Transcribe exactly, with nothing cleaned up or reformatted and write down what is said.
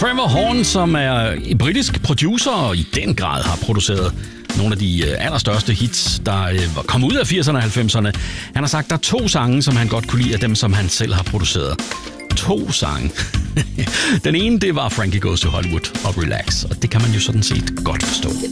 Trevor Horn, som er en britisk producer og i den grad har produceret nogle af de allerstørste hits, der kom ud af firserne og halvfemserne. Han har sagt, at der er to sange, som han godt kunne lide af dem, som han selv har produceret. To sange. Den ene, det var Frankie Goes to Hollywood og Relax, og det kan man jo sådan set godt forstå.